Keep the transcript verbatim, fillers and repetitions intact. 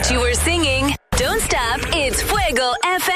you were singing. Don't stop, it's Fuego F